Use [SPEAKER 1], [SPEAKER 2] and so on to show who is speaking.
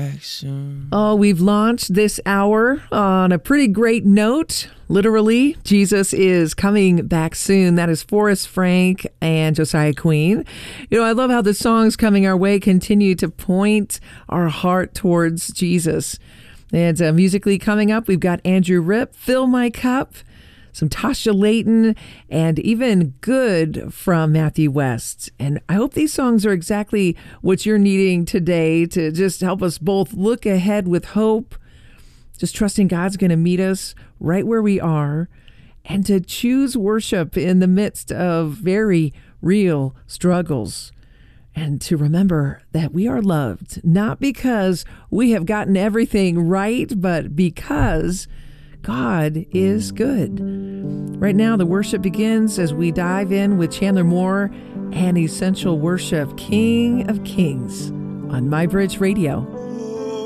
[SPEAKER 1] Oh, we've launched this hour on a pretty great note. Literally, Jesus is coming back soon. That is Forrest Frank and Josiah Queen. You know, I love how the songs coming our way continue to point our heart towards Jesus. And musically coming up, we've got Andrew Ripp, Fill My Cup, some Tasha Layton, and even Good from Matthew West. And I hope these songs are exactly what you're needing today to just help us both look ahead with hope, just trusting God's going to meet us right where we are, and to choose worship in the midst of very real struggles. And to remember that we are loved, not because we have gotten everything right, but because God is good. Right now, the worship begins as we dive in with Chandler Moore and Essential Worship, King of Kings, on MyBridge Radio.